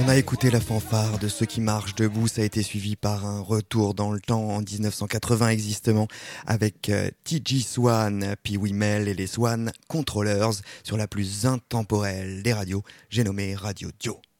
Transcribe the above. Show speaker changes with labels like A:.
A: On a écouté la fanfare de ceux qui marchent debout, ça a été suivi par un retour dans le temps en 1980 exactement avec T.J. Swan, Pee Wee Mel et les Swan Controllers sur la plus intemporelle des radios, j'ai nommé Radio Dio.